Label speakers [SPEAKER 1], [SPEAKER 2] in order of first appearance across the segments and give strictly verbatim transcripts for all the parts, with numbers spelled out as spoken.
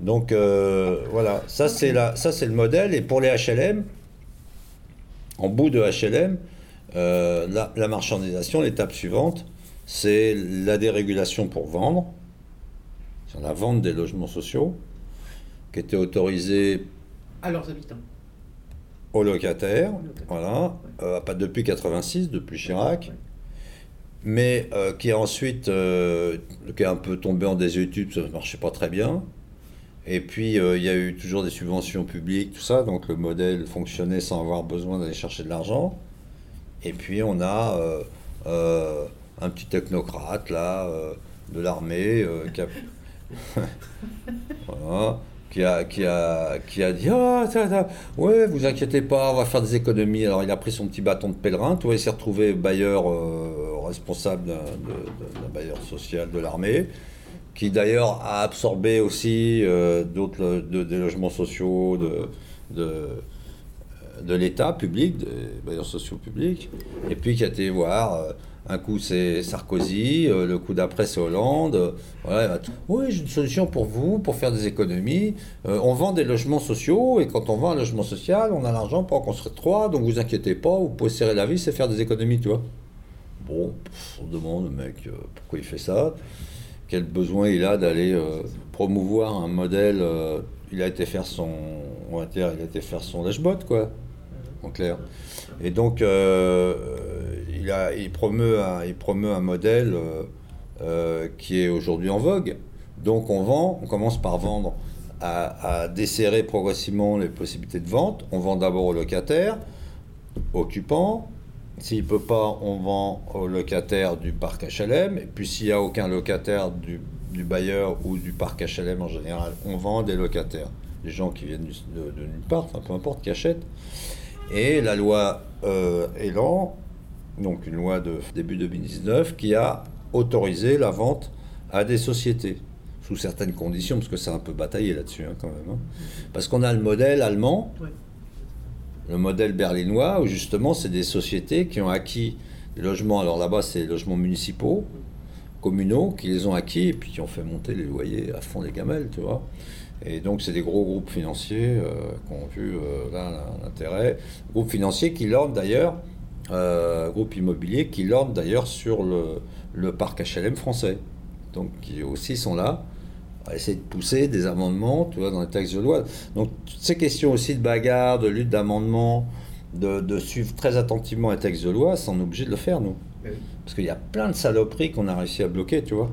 [SPEAKER 1] Donc euh, voilà, ça c'est la, ça c'est le modèle. Et pour les H L M, en bout de H L M, euh, la, la marchandisation, l'étape suivante, c'est la dérégulation pour vendre, c'est la vente des logements sociaux, qui était autorisée
[SPEAKER 2] à leurs habitants,
[SPEAKER 1] aux locataires,
[SPEAKER 2] Aux locataires.
[SPEAKER 1] voilà,
[SPEAKER 2] Ouais.
[SPEAKER 1] euh, pas depuis quatre-vingt-six, depuis Chirac.
[SPEAKER 2] Ouais.
[SPEAKER 1] Mais euh, qui a ensuite euh, qui est un peu tombé en désuétude, ça ne marchait pas très bien. Et puis euh, il y a eu toujours des subventions publiques, tout ça, donc le modèle fonctionnait sans avoir besoin d'aller chercher de l'argent. Et puis on a euh, euh, un petit technocrate là, euh, de l'armée, euh, qui a, voilà, qui a, qui a, qui a dit ah, ça, ça, ouais, vous inquiétez pas, on va faire des économies. Alors il a pris son petit bâton de pèlerin, tu vois, il s'est retrouvé bailleur euh, responsable d'un, de- d'un bailleur social de l'armée, qui d'ailleurs a absorbé aussi euh, d'autres lo- de- des logements sociaux de, de, de l'État public, des bailleurs sociaux publics, et puis qui a été voir. euh, un coup c'est Sarkozy, euh, le coup d'après c'est Hollande. euh, voilà, il va tout- oui, j'ai une solution pour vous, pour faire des économies. Euh, on vend des logements sociaux, et quand on vend un logement social, on a l'argent pour en construire trois, donc vous inquiétez pas, vous pouvez serrer la vis et faire des économies, tu vois. Bon, pff, on demande, le mec, euh, pourquoi il fait ça, quel besoin il a d'aller euh, promouvoir un modèle. euh, il a été faire son, on va dire, il a été faire son lèche-bot, quoi, en clair. Et donc, euh, il, a, il, promeut un, il promeut un modèle euh, euh, qui est aujourd'hui en vogue. Donc, on vend, on commence par vendre, à, à desserrer progressivement les possibilités de vente. On vend d'abord aux locataires, occupants. S'il ne peut pas, on vend aux locataires du parc H L M. Et puis, s'il n'y a aucun locataire du, du bailleur ou du parc H L M en général, on vend des locataires. Les gens qui viennent du- de, de nulle part, enfin, peu importe, qui achètent. Et la loi euh, Elan, donc une loi de début deux mille dix-neuf, qui a autorisé la vente à des sociétés, sous certaines conditions, parce que c'est un peu bataillé là-dessus hein, quand même. hein. Parce qu'on a le modèle allemand,
[SPEAKER 2] Ouais.
[SPEAKER 1] le modèle berlinois, où justement c'est des sociétés qui ont acquis des logements, alors là-bas c'est des logements municipaux, communaux, qui les ont acquis et puis qui ont fait monter les loyers à fond les gamelles, tu vois. Et donc, c'est des gros groupes financiers euh, qui ont vu euh, là l'intérêt. Groupes financiers qui lornent d'ailleurs, euh, groupes immobiliers qui lornent d'ailleurs sur le, le parc H L M français. Donc, qui aussi sont là à essayer de pousser des amendements, tu vois, dans les textes de loi. Donc, toutes ces questions aussi de bagarre, de lutte d'amendement, de, de suivre très attentivement les textes de loi, c'est on est obligé de le faire, nous.
[SPEAKER 2] Mais oui.
[SPEAKER 1] Parce qu'il y a plein de saloperies qu'on a réussi à bloquer, tu vois.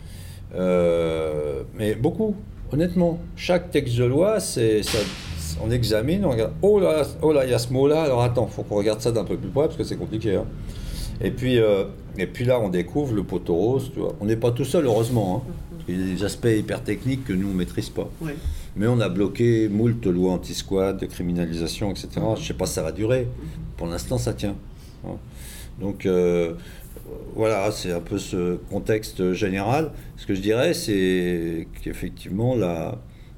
[SPEAKER 1] Euh, mais beaucoup, honnêtement. Chaque texte de loi, c'est, ça, on examine, on regarde. Oh là, oh là, il y a ce mot-là. Alors attends, faut qu'on regarde ça d'un peu plus près parce que c'est compliqué. hein. Et puis, euh, et puis là, on découvre le poteau rose. Tu vois. On n'est pas tout seul, heureusement. hein. Il y a des aspects hyper techniques que nous on maîtrise pas.
[SPEAKER 2] Ouais.
[SPEAKER 1] Mais on a bloqué moult lois anti-squat, de criminalisation, et cetera. Je sais pas si ça va durer. Pour l'instant, ça tient. hein. Donc euh, voilà, c'est un peu ce contexte général. Ce que je dirais, c'est qu'effectivement, la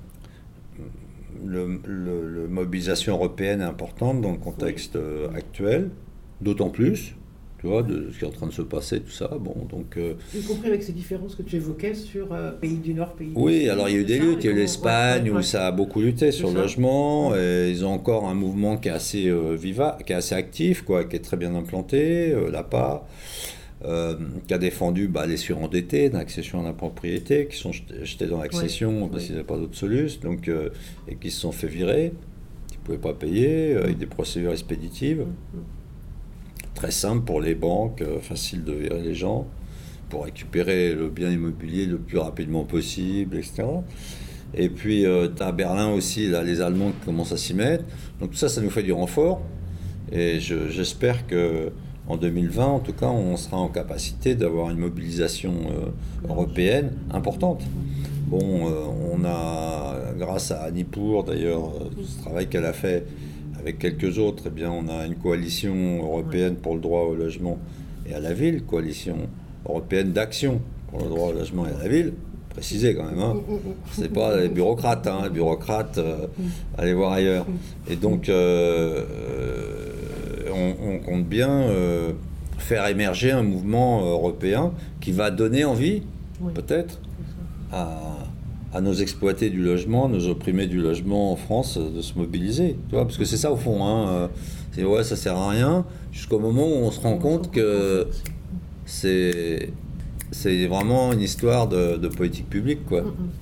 [SPEAKER 1] le, le- le mobilisation européenne est importante dans le contexte euh, actuel, d'autant plus, tu vois, de ce qui est en train de se passer, tout ça. Bon, donc euh,
[SPEAKER 2] Y compris avec ces différences que tu évoquais sur euh, pays du Nord, pays du
[SPEAKER 1] oui,
[SPEAKER 2] Sud,
[SPEAKER 1] alors il y a eu
[SPEAKER 2] c'est
[SPEAKER 1] des
[SPEAKER 2] ça,
[SPEAKER 1] luttes. Il y a eu
[SPEAKER 2] et comment-
[SPEAKER 1] l'Espagne
[SPEAKER 2] ouais, ouais,
[SPEAKER 1] où
[SPEAKER 2] ouais.
[SPEAKER 1] ça a beaucoup lutté sur
[SPEAKER 2] C'est
[SPEAKER 1] le
[SPEAKER 2] ça.
[SPEAKER 1] logement.
[SPEAKER 2] Ouais.
[SPEAKER 1] Et ils ont encore un mouvement qui est assez euh, viva, qui est assez actif, quoi, qui est très bien implanté. Euh, l'A P A, euh, qui a défendu bah, les surendettés d'accession à la propriété, qui sont jetés, jetés dans l'accession
[SPEAKER 2] Ouais.
[SPEAKER 1] parce
[SPEAKER 2] Ouais.
[SPEAKER 1] qu'ils n'avaient pas d'autre solution, donc euh, et qui se sont fait virer, qui ne pouvaient pas payer, euh, avec des procédures expéditives.
[SPEAKER 2] Mhm.
[SPEAKER 1] Très simple pour les banques, euh, facile de virer les gens, pour récupérer le bien immobilier le plus rapidement possible, et cetera. Et puis, euh, tu as à Berlin aussi, là, les Allemands qui commencent à s'y mettre. Donc tout ça, ça nous fait du renfort. Et je- j'espère que en deux mille vingt, en tout cas, on sera en capacité d'avoir une mobilisation euh, européenne importante. Bon, euh, on a, grâce à Annie Pour, d'ailleurs, euh, ce travail qu'elle a fait avec quelques autres, eh bien, on a une coalition européenne pour le droit au logement et à la ville, coalition européenne d'action pour le droit au logement et à la ville. Préciser quand même, hein. C'est pas les bureaucrates, hein. Les bureaucrates, euh, allez voir ailleurs. Et donc, euh, euh, on, on compte bien euh, faire émerger un mouvement européen qui va donner envie,
[SPEAKER 2] Oui.
[SPEAKER 1] peut-être, à, à nos exploités du logement, nos opprimés du logement en France, de se mobiliser, tu vois, parce que c'est ça au fond, hein, c'est ouais, ça sert à rien, jusqu'au moment où on se rend compte que c'est, c'est vraiment une histoire de, de politique publique, quoi.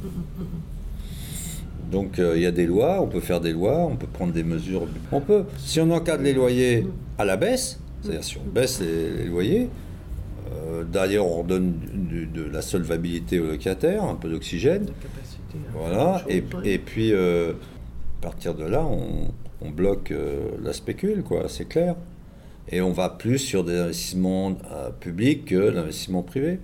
[SPEAKER 1] Donc il euh, y a des lois, on peut faire des lois, on peut prendre des mesures, on peut, si on encadre les loyers à la baisse, c'est-à-dire si on baisse les, les loyers, euh, d'ailleurs on donne du, de la solvabilité aux locataires, un peu d'oxygène, voilà, et, et puis euh, à partir de là on, on bloque euh, la spécule, quoi, c'est clair, et on va plus sur des investissements euh, publics que l'investissement privé.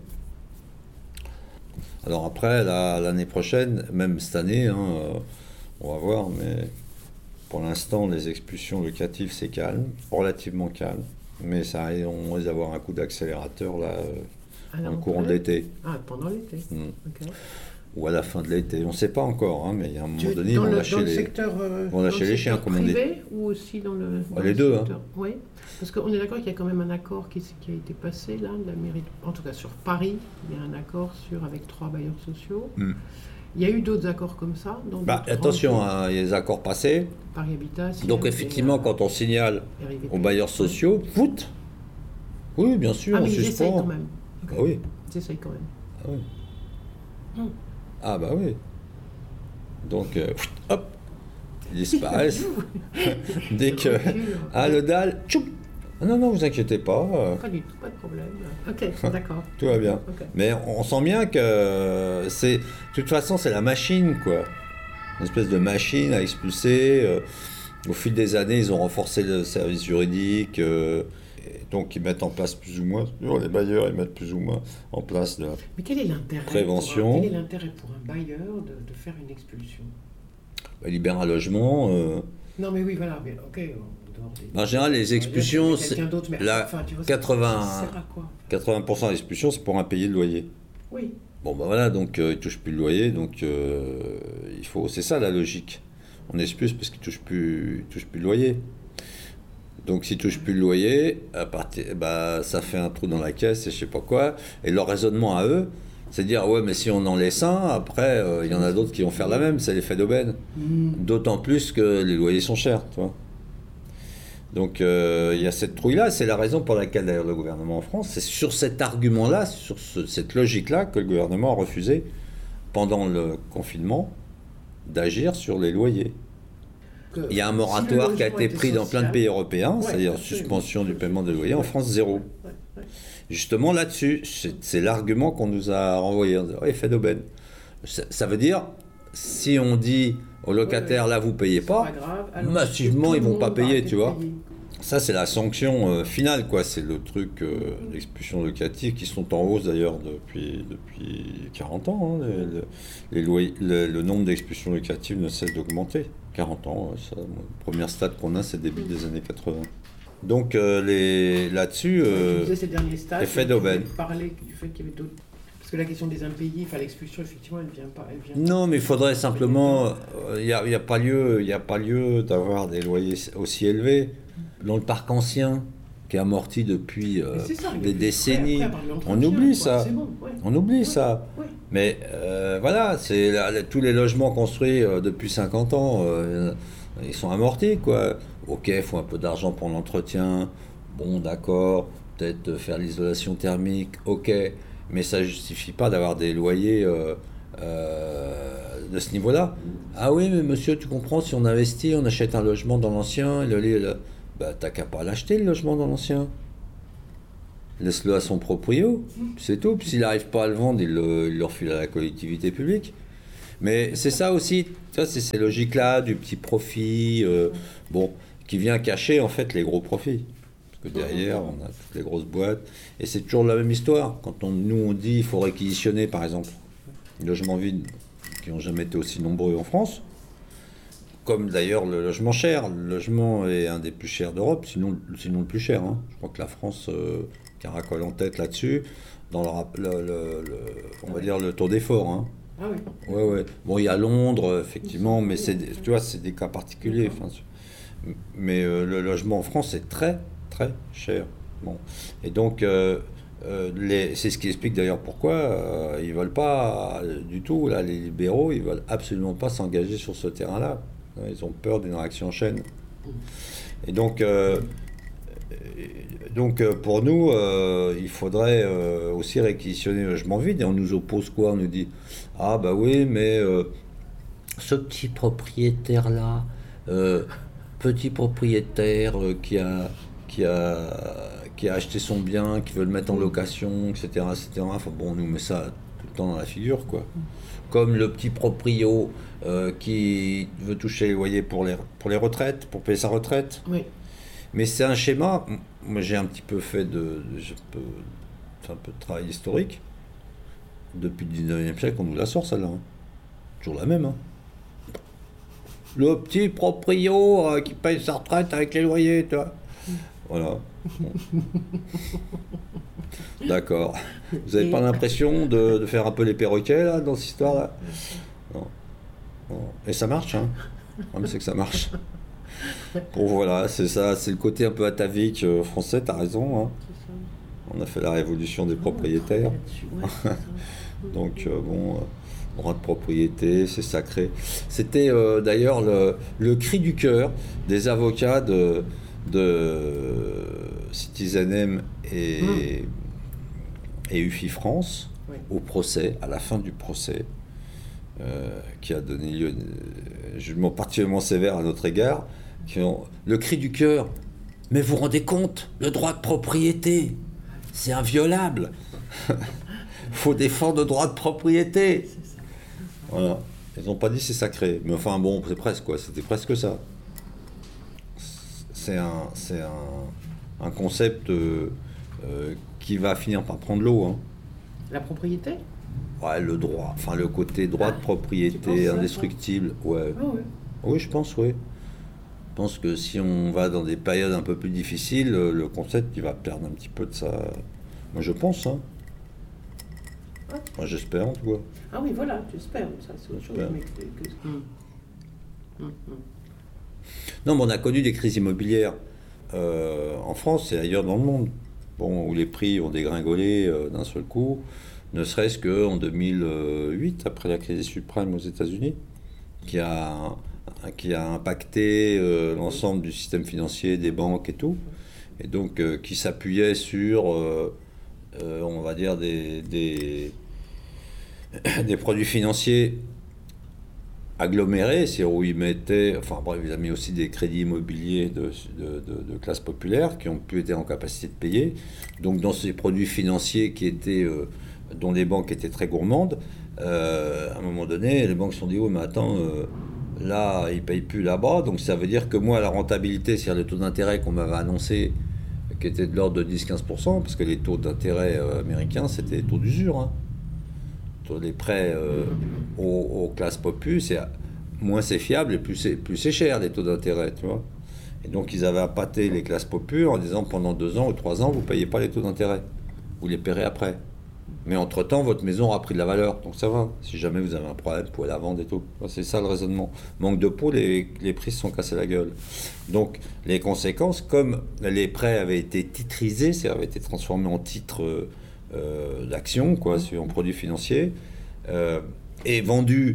[SPEAKER 1] Alors après, la, l'année prochaine, même cette année, hein, euh, on va voir, mais pour l'instant, les expulsions locatives, c'est calme, relativement calme, mais ça arrive, on risque d'avoir un coup d'accélérateur là, euh, dans le courant de l'été.
[SPEAKER 2] Ah, pendant l'été.
[SPEAKER 1] Mmh.
[SPEAKER 2] Okay.
[SPEAKER 1] Ou à la fin de l'été, on ne sait pas encore, hein, mais il y a un moment
[SPEAKER 2] tu,
[SPEAKER 1] donné, ils vont
[SPEAKER 2] le,
[SPEAKER 1] lâcher les,
[SPEAKER 2] secteur, euh,
[SPEAKER 1] vont lâcher les chiens, comme on dit.
[SPEAKER 2] Privé ou aussi dans le. Dans
[SPEAKER 1] les
[SPEAKER 2] le
[SPEAKER 1] deux,
[SPEAKER 2] secteur.
[SPEAKER 1] hein.
[SPEAKER 2] Oui, parce qu'on est d'accord qu'il y a quand même un accord qui, qui a été passé là, de la mairie, en tout cas sur Paris, il y a un accord sur avec trois bailleurs sociaux. Mm. Il y a eu d'autres accords comme ça dans
[SPEAKER 1] bah, attention, hein, il y a des accords passés.
[SPEAKER 2] Paris Habitat.
[SPEAKER 1] Donc effectivement, quand on signale aux bailleurs sociaux, foot. Oui, bien sûr,
[SPEAKER 2] ah,
[SPEAKER 1] on
[SPEAKER 2] mais
[SPEAKER 1] suspend.
[SPEAKER 2] Ils essayent quand même. Okay.
[SPEAKER 1] Ah oui.
[SPEAKER 2] Ils essayent quand même.
[SPEAKER 1] Ah oui. Mm. Ah bah oui. Donc, euh, hop, ils disparaissent. Dès que... Ah, le dalle, tchoup. Non, non, vous inquiétez pas.
[SPEAKER 2] Pas du tout, pas de problème. Ok, d'accord.
[SPEAKER 1] Tout va bien. Okay. Mais on sent bien que c'est... De toute façon, c'est la machine, quoi. Une espèce de machine à expulser. Au fil des années, ils ont renforcé le service juridique. Donc, ils mettent en place plus ou moins... Les bailleurs, ils mettent plus ou moins en place de la
[SPEAKER 2] Mais quel est l'intérêt
[SPEAKER 1] prévention.
[SPEAKER 2] Pour un, quel est l'intérêt pour un bailleur de, de faire une expulsion?
[SPEAKER 1] Bah, il libère un logement. Euh...
[SPEAKER 2] Non, mais oui, voilà. Mais, ok. Des...
[SPEAKER 1] En général, les expulsions, c'est la
[SPEAKER 2] enfin, tu vois,
[SPEAKER 1] quatre-vingts,
[SPEAKER 2] ça sert à quoi,
[SPEAKER 1] quatre-vingts pour cent des expulsions, c'est pour impayé de loyer.
[SPEAKER 2] Oui.
[SPEAKER 1] Bon, ben voilà, donc euh, ils ne touchent plus le loyer, donc euh, il faut, c'est ça la logique. On expulse parce qu'ils ne touchent plus, touchent plus le loyer. Donc s'ils ne touchent plus le loyer, à partir, bah, ça fait un trou dans la caisse et je ne sais pas quoi. Et leur raisonnement à eux, c'est de dire, ouais, mais si on en laisse un, après, il euh, y en a d'autres qui vont faire la même, c'est l'effet d'aubaine. Mm. D'autant plus que les loyers sont chers, tu vois. Donc il euh, y a cette trouille-là, c'est la raison pour laquelle d'ailleurs le gouvernement en France, c'est sur cet argument-là, sur ce, cette logique-là que le gouvernement a refusé, pendant le confinement, d'agir sur les loyers. Que, il y a un moratoire si qui a été pris social, dans plein de pays européens, ouais, c'est-à-dire suspension du paiement des loyers, ouais. En France zéro. Ouais, ouais. Justement là-dessus, c'est, c'est l'argument qu'on nous a renvoyé, en disant, oh, effet d'aubaine. Ça, ça veut dire, si on dit aux locataires, là, vous ne payez pas, pas grave, alors, massivement, ils ne vont pas payer, tu vois. Payer. Ça, c'est la sanction euh, finale, quoi. C'est le truc euh, d'expulsion locative qui sont en hausse, d'ailleurs, depuis, depuis quarante ans. Hein. Les, les, les loyers, le, le nombre d'expulsions locatives ne cesse d'augmenter. quarante ans, ça, le premier stade qu'on a, c'est le début des années quatre-vingts. Donc, euh, les, là-dessus, euh, effet d'aubaine.
[SPEAKER 2] Parler du fait qu'il y avait d'autres... Parce que la question des impayés, enfin l'expulsion, effectivement, elle vient pas. Elle vient
[SPEAKER 1] non, mais il faudrait simplement. Il n'y a, y a pas lieu, il y a pas lieu d'avoir des loyers aussi élevés. Dans le parc ancien, qui est amorti depuis euh, ça, des décennies, après, après, on oublie quoi, ça. Bon, ouais. On oublie ouais, ça. Ouais. Mais euh, voilà, c'est la, la, tous les logements construits euh, depuis cinquante ans, euh, ils sont amortis, quoi. Ok, il faut un peu d'argent pour l'entretien. Bon, d'accord. Peut-être faire l'isolation thermique. Ok. Mais ça ne justifie pas d'avoir des loyers euh, euh, de ce niveau-là. Ah oui, mais monsieur, tu comprends, si on investit, on achète un logement dans l'ancien, le, le, bah, t'as qu'à pas l'acheter, le logement dans l'ancien. Laisse-le à son proprio, c'est tout. Puis s'il n'arrive pas à le vendre, il le, il le refile à la collectivité publique. Mais c'est ça aussi, ça, c'est ces logiques-là du petit profit, euh, bon, qui vient cacher en fait les gros profits. Que derrière, on a toutes les grosses boîtes. Et c'est toujours la même histoire. Quand on, nous, on dit qu'il faut réquisitionner, par exemple, les logements vides qui n'ont jamais été aussi nombreux en France, comme d'ailleurs le logement cher. Le logement est un des plus chers d'Europe, sinon, sinon le plus cher. Hein. Je crois que la France euh, caracole en tête là-dessus, dans le, le, le, le, on va dire le taux d'effort. Hein.
[SPEAKER 2] Ah oui.
[SPEAKER 1] Ouais, ouais. Bon, il y a Londres, effectivement, mais c'est, tu vois, c'est des cas particuliers. Enfin, mais euh, le logement en France est très très cher. Bon. Et donc, euh, euh, les, c'est ce qui explique d'ailleurs pourquoi euh, ils ne veulent pas euh, du tout, là, les libéraux, ils ne veulent absolument pas s'engager sur ce terrain-là. Ils ont peur d'une réaction en chaîne. Et donc, euh, donc pour nous, euh, il faudrait euh, aussi réquisitionner le logement vide. Et on nous oppose quoi? On nous dit, ah bah oui, mais euh, ce petit propriétaire-là, euh, petit propriétaire euh, qui a... Qui a qui a acheté son bien, qui veut le mettre en location, et cetera, et cetera. Enfin bon, on nous met ça tout le temps dans la figure, quoi. Comme le petit proprio euh, qui veut toucher les loyers pour les, pour les retraites, pour payer sa retraite.
[SPEAKER 2] Oui.
[SPEAKER 1] Mais c'est un schéma, moi j'ai un petit peu fait de, de je peux, un peu de travail historique. Depuis le dix-neuvième siècle, on nous la sort celle-là. Hein. Toujours la même. Hein. Le petit proprio euh, qui paye sa retraite avec les loyers, tu vois. Voilà. Bon. D'accord. Vous n'avez pas l'impression de, de faire un peu les perroquets là dans cette histoire-là? Non. Non. Et ça marche, hein. On sait que ça marche. Bon voilà, c'est ça, c'est le côté un peu atavique euh, français, t'as raison. Hein. On a fait la révolution des propriétaires. Donc euh, bon, euh, droit de propriété, c'est sacré. C'était euh, d'ailleurs le, le cri du cœur des avocats de de Citizen et, mmh. et U F I France oui. au procès, à la fin du procès, euh, qui a donné lieu à un jugement particulièrement sévère à notre égard, qui ont le cri du cœur. Mais vous vous rendez compte, le droit de propriété, c'est inviolable. Il faut défendre le droit de propriété. C'est ça. Voilà. Ils n'ont pas dit c'est sacré, mais enfin bon, c'est presque quoi, c'était presque ça. C'est un, c'est un, un concept euh, euh, qui va finir par prendre l'eau. Hein.
[SPEAKER 2] La propriété?
[SPEAKER 1] Ouais, le droit. Enfin, le côté droit ah, de propriété indestructible. Ça, ouais. Ah, ouais. Oui, je pense, oui. Je pense que si on va dans des périodes un peu plus difficiles, le concept il va perdre un petit peu de sa... Moi, je pense. Hein. Ah. Moi, j'espère, en tout cas.
[SPEAKER 2] Ah oui, voilà, j'espère. Ça, c'est autre chose. Mais que... que... Hum.
[SPEAKER 1] Hum, hum. Non, mais on a connu des crises immobilières euh, en France et ailleurs dans le monde, bon, où les prix ont dégringolé euh, d'un seul coup, ne serait-ce qu'en deux mille huit, après la crise suprême aux États-Unis, qui a, qui a impacté euh, l'ensemble du système financier, des banques et tout, et donc euh, qui s'appuyait sur, euh, euh, on va dire, des, des, des produits financiers agglomérés, c'est où ils mettaient, enfin bref, ils ont mis aussi des crédits immobiliers de, de, de, de classe populaire qui ont pu être en capacité de payer. Donc dans ces produits financiers qui étaient, euh, dont les banques étaient très gourmandes, euh, à un moment donné, les banques se sont dit, oh mais attends, euh, là, ils ne payent plus là-bas, donc ça veut dire que moi, la rentabilité, c'est-à-dire le taux d'intérêt qu'on m'avait annoncé, qui était de l'ordre de dix à quinze pour cent, parce que les taux d'intérêt euh, américains, c'était des taux d'usure, hein. Les prêts euh, aux, aux classes populaires, c'est moins c'est fiable et plus c'est, plus c'est cher les taux d'intérêt, tu vois. Et donc ils avaient appâté les classes populaires en disant pendant deux ans ou trois ans vous ne payez pas les taux d'intérêt, vous les paierez après. Mais entre temps votre maison aura pris de la valeur, donc ça va. Si jamais vous avez un problème, vous pouvez la vendre et tout. C'est ça le raisonnement. Manque de peau, les, les prix se sont cassés la gueule. Donc les conséquences, comme les prêts avaient été titrisés, c'est-à-dire avaient été transformés en titres euh, Euh, d'actions, quoi, sur un produit financier, euh, et vendu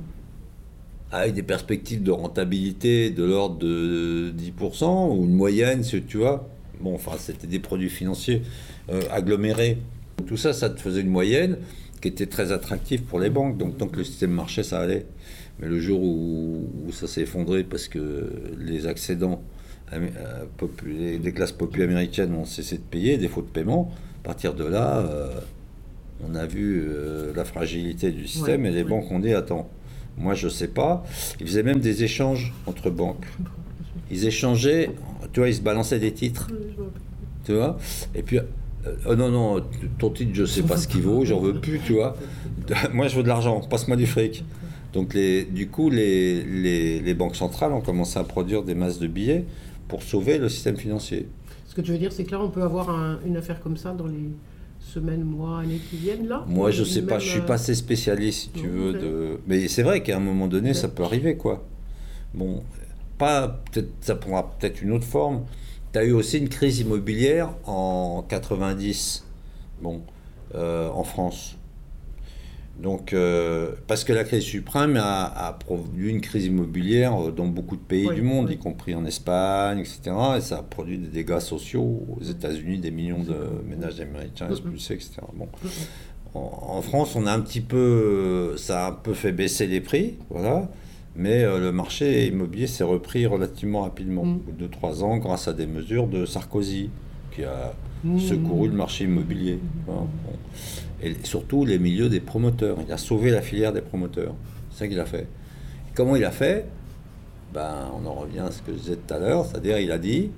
[SPEAKER 1] avec des perspectives de rentabilité de l'ordre de dix pour cent, ou une moyenne, tu vois. Bon, enfin, c'était des produits financiers euh, agglomérés. Tout ça, ça te faisait une moyenne qui était très attractive pour les banques. Donc, tant que le système marchait, ça allait. Mais le jour où, où ça s'est effondré parce que les accédants euh, populaires, des classes populaires américaines ont cessé de payer, défaut de paiement, à partir de là, euh, on a vu euh, la fragilité du système ouais, et les ouais. banques ont dit, attends, moi je sais pas. Ils faisaient même des échanges entre banques. Ils échangeaient, tu vois, ils se balançaient des titres, tu vois. Et puis, euh, oh non, non, ton titre, je sais pas ce qu'il vaut, j'en veux plus, tu vois. Moi je veux de l'argent, passe-moi du fric. Donc les, du coup, les, les, les banques centrales ont commencé à produire des masses de billets pour sauver le système financier.
[SPEAKER 2] Ce que tu veux dire, c'est que là, on peut avoir un, une affaire comme ça dans les semaines, mois, années qui viennent, là?
[SPEAKER 1] Moi, je sais pas, je suis pas assez spécialiste, si tu veux. De... Mais c'est vrai qu'à un moment donné, ça peut arriver, quoi. Bon, pas, peut-être, ça prendra peut-être une autre forme. Tu as eu aussi une crise immobilière en quatre-vingt-dix Bon, euh, en France. Donc, euh, parce que la crise suprême a, a produit une crise immobilière dans beaucoup de pays oui, du monde, oui. y compris en Espagne, et cetera. Et ça a produit des dégâts sociaux aux États-Unis, des millions de ménages américains expulsés, et cetera. Bon. En, en France, on a un petit peu, ça a un peu fait baisser les prix, voilà. Mais euh, le marché immobilier s'est repris relativement rapidement, mm. au bout de deux trois ans, grâce à des mesures de Sarkozy, qui a mm. secouru le marché immobilier. Voilà. Bon. Et surtout les milieux des promoteurs. Il a sauvé la filière des promoteurs. C'est ça qu'il a fait. Et comment il a fait? Ben, on en revient à ce que je disais tout à l'heure, c'est-à-dire il a dit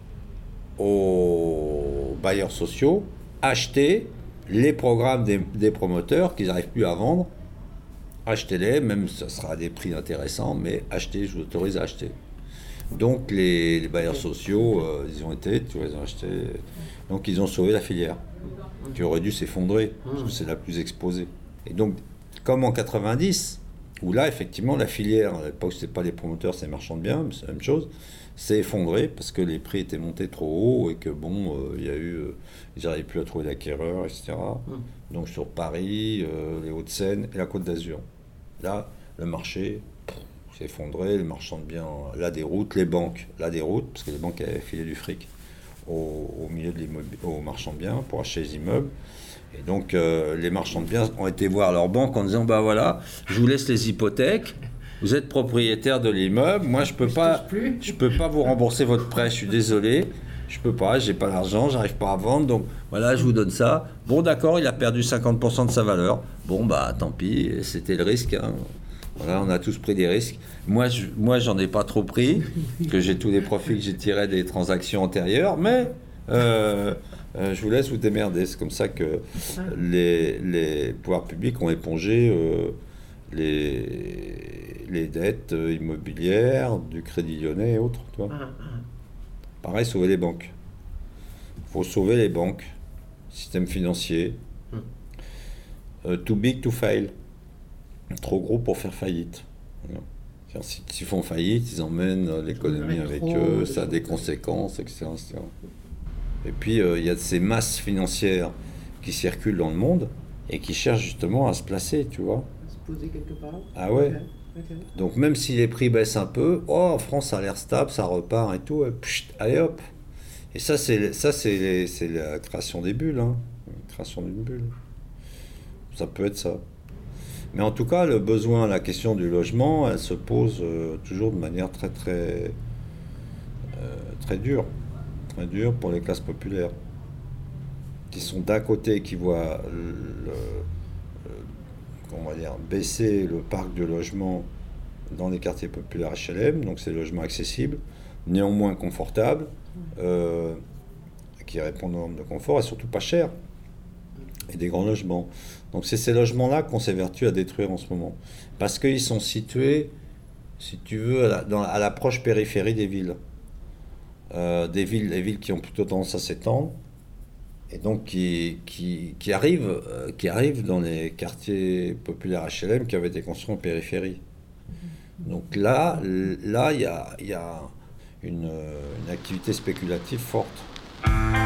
[SPEAKER 1] aux bailleurs sociaux, achetez les programmes des, des promoteurs qu'ils n'arrivent plus à vendre, achetez-les, même ça sera à des prix intéressants, mais achetez, je vous autorise à acheter. Donc les, les bailleurs sociaux, euh, ils ont été, tu vois, ils ont acheté, donc ils ont sauvé la filière, qui aurait dû s'effondrer, parce que c'est la plus exposée. Et donc, comme en quatre-vingt-dix, où là, effectivement, la filière, à l'époque, c'était pas les promoteurs, c'est les marchands de biens, mais c'est la même chose, s'est effondrée, parce que les prix étaient montés trop haut, et que bon, il euh, y a eu, euh, ils n'arrivaient plus à trouver d'acquéreurs, et cetera. Mmh. Donc sur Paris, euh, les Hauts-de-Seine et la Côte d'Azur. Là, le marché pff, s'est effondré, les marchands de biens, la déroute, les banques, la déroute, parce que les banques avaient filé du fric au, au milieu de l'immobilier, aux marchands de biens pour acheter les immeubles. Et donc, euh, les marchands de biens ont été voir leur banque en disant, bah voilà, je vous laisse les hypothèques, vous êtes propriétaire de l'immeuble, moi je peux pas, je peux pas vous rembourser votre prêt, je suis désolé, je peux pas, j'ai pas l'argent, j'arrive pas à vendre, donc voilà, je vous donne ça. Bon d'accord, il a perdu cinquante pour cent de sa valeur. Bon bah tant pis, c'était le risque, hein. Voilà, on a tous pris des risques. Moi, je, moi j'en ai pas trop pris, que j'ai tous les profits que j'ai tirés des transactions antérieures, mais euh, euh, je vous laisse vous démerder. C'est comme ça que les, les pouvoirs publics ont épongé euh, les, les dettes immobilières, du Crédit Lyonnais et autres. Tu vois. Pareil, sauver les banques. Il faut sauver les banques, système financier. Euh, too big to fail. Trop gros pour faire faillite. S'ils font faillite, ils emmènent l'économie avec eux, ça a des conséquences, et cetera et cetera. Et puis, il euh, y a ces masses financières qui circulent dans le monde et qui cherchent justement à se placer, tu vois.
[SPEAKER 2] À se poser quelque part.
[SPEAKER 1] Ah ouais. Okay. Okay. Donc, même si les prix baissent un peu, oh, en France, ça a l'air stable, ça repart et tout, et pchit, allez hop. Et ça, c'est, ça c'est, les, c'est la création des bulles, hein. La création d'une bulle. Ça peut être ça. Mais en tout cas, le besoin, la question du logement, elle se pose euh, toujours de manière très, très, euh, très dure. Très dure pour les classes populaires. Qui sont d'un côté, qui voient le, le, comment on va dire, baisser le parc de logements dans les quartiers populaires H L M, donc c'est des logements accessibles, néanmoins confortables, euh, qui répondent aux normes de confort et surtout pas chers. Et des grands logements. Donc c'est ces logements-là qu'on s'évertue à détruire en ce moment. Parce qu'ils sont situés, si tu veux, à, la, dans, à l'approche périphérie des villes. Euh, des villes, des villes qui ont plutôt tendance à s'étendre, et donc qui, qui, qui, arrivent, euh, qui arrivent dans les quartiers populaires H L M qui avaient été construits en périphérie. Donc là, là, il y a, y a une, une activité spéculative forte.